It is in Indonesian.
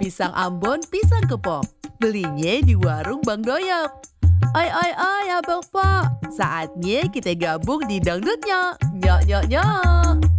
pisang Ambon, pisang kepok. Belinya di warung Bang Doyok. Oi, abang Po. Saatnya kita gabung di dangdutnya. Nyok, nyok, nyok.